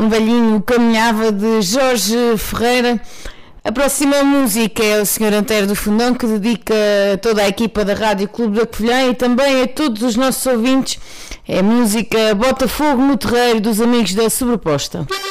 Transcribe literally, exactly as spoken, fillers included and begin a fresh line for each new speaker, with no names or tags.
Um velhinho caminhava, de Jorge Ferreira. A próxima música é o senhor Antero do Fundão, que dedica a toda a equipa da Rádio Clube da Covilhã e também a todos os nossos ouvintes. É a música Botafogo no Terreiro, dos Amigos da Sobreposta.